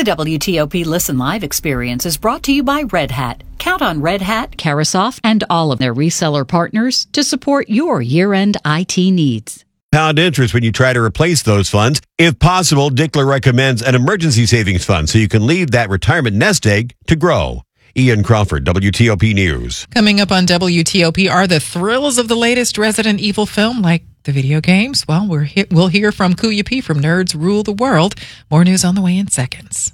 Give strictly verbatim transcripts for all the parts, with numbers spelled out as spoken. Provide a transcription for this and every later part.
W T O P Listen Live experience is brought to you by Red Hat. Count on Red Hat, Karasoff, and all of their reseller partners to support your year-end I T needs. Pound interest when you try to replace those funds. If possible, Dickler recommends an emergency savings fund so you can leave that retirement nest egg to grow. Ian Crawford, W T O P News. Coming up on W T O P are the thrills of the latest Resident Evil film, like the video games. Well, we're he- we'll hear from Kuya P from Nerds Rule the World. More news on the way in seconds.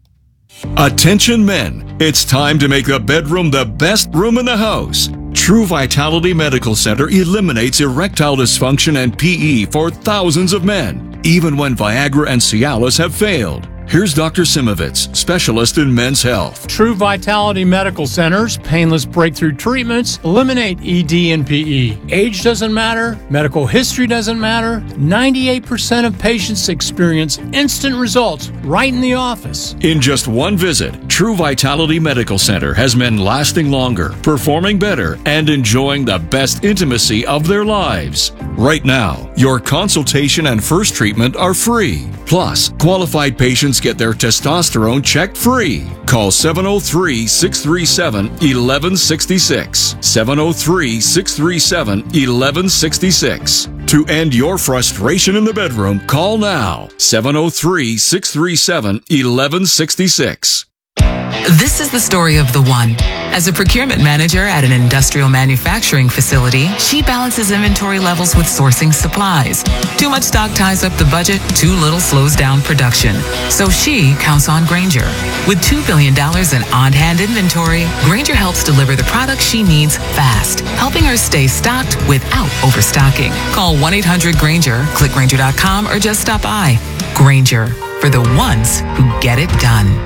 Attention men, it's time to make the bedroom the best room in the house. True Vitality Medical Center eliminates erectile dysfunction and P E for thousands of men, even when Viagra and Cialis have failed. Here's Doctor Simovitz, specialist in men's health. True Vitality Medical Center's painless breakthrough treatments eliminate E D and P E. Age doesn't matter. Medical history doesn't matter. ninety-eight percent of patients experience instant results right in the office. In just one visit, True Vitality Medical Center has men lasting longer, performing better, and enjoying the best intimacy of their lives. Right now, your consultation and first treatment are free. Plus, qualified patients get their testosterone checked free. Call seven oh three, six three seven, one one six six. seven oh three, six three seven, one one six six. To end your frustration in the bedroom, call now. seven oh three, six three seven, one one six six. This is the story of the one. As a procurement manager at an industrial manufacturing facility, she balances inventory levels with sourcing supplies. Too much stock ties up the budget, too little slows down production. So she counts on Grainger. With two billion dollars in on-hand inventory, Grainger helps deliver the products she needs fast, helping her stay stocked without overstocking. Call one eight hundred Grainger, click Grainger dot com, or just stop by. Grainger, for the ones who get it done.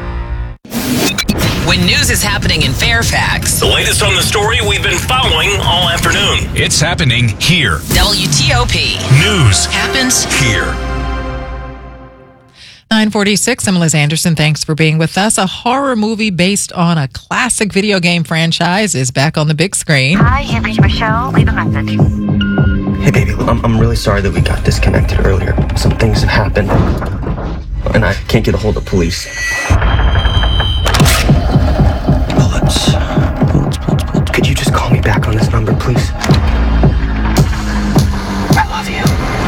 When news is happening in Fairfax, the latest on the story we've been following all afternoon. It's happening here. W T O P News happens here. nine forty-six, I'm Liz Anderson. Thanks for being with us. A horror movie based on a classic video game franchise is back on the big screen. Hi, you've reached Michelle. Leave a message. Hey, baby, I'm, I'm really sorry that we got disconnected earlier. Some things have happened, and I can't get a hold of police. Bullets. Bullets, bullets, bullets. Could you just call me back on this number, please? I love you.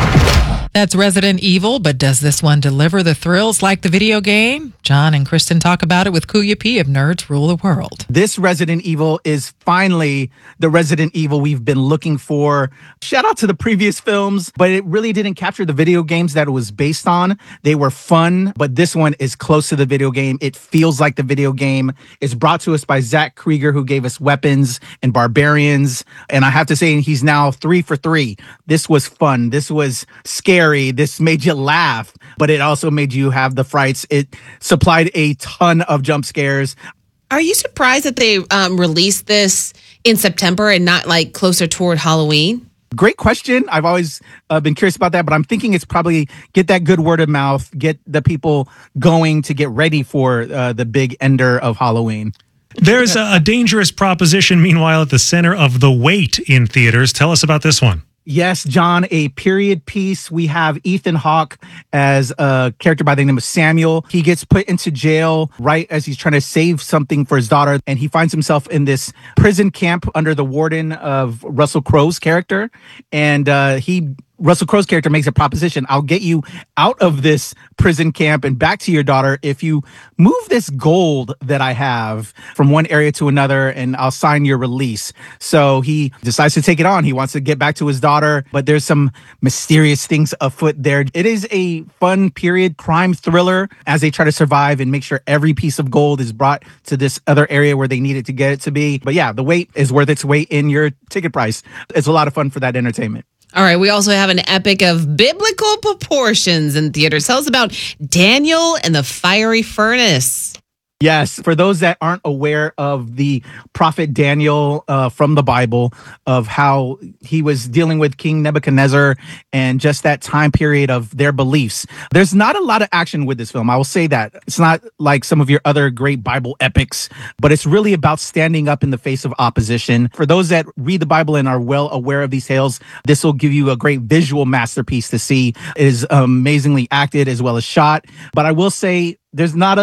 That's Resident Evil, but does this one deliver the thrills like the video game? John and Kristen talk about it with Kuya P of Nerds Rule the World. This Resident Evil is finally the Resident Evil we've been looking for. Shout out to the previous films, but it really didn't capture the video games that it was based on. They were fun, but this one is close to the video game. It feels like the video game. It's brought to us by Zach Krieger, who gave us Weapons and Barbarians. And I have to say, he's now three for three. This was fun. This was scary. This made you laugh, but it also made you have the frights. It supplied a ton of jump scares. Are you surprised that they um, released this in September and not like closer toward Halloween? Great question. I've always uh, been curious about that, but I'm thinking it's probably get that good word of mouth, get the people going to get ready for uh, the big ender of Halloween. There's a, a dangerous proposition, meanwhile, at the center of The Wait in theaters. Tell us about this one. Yes, John, a period piece. We have Ethan Hawke as a character by the name of Samuel. He gets put into jail right as he's trying to save something for his daughter, and he finds himself in this prison camp under the warden of Russell Crowe's character. And uh, he Russell Crowe's character makes a proposition. I'll get you out of this prison camp and back to your daughter if you move this gold that I have from one area to another, and I'll sign your release. So he decides to take it on. He wants to get back to his daughter, but there's some mysterious things afoot there. It is a fun period crime thriller as they try to survive and make sure every piece of gold is brought to this other area where they need it to get it to be. But yeah, The Wait is worth its weight in your ticket price. It's a lot of fun for that entertainment. All right, we also have an epic of biblical proportions in theaters. Tell us about Daniel and the Fiery Furnace. Yes, for those that aren't aware of the prophet Daniel uh, from the Bible, of how he was dealing with King Nebuchadnezzar and just that time period of their beliefs. There's not a lot of action with this film. I will say that. It's not like some of your other great Bible epics, but it's really about standing up in the face of opposition. For those that read the Bible and are well aware of these tales, this will give you a great visual masterpiece to see. It is amazingly acted as well as shot. But I will say there's not a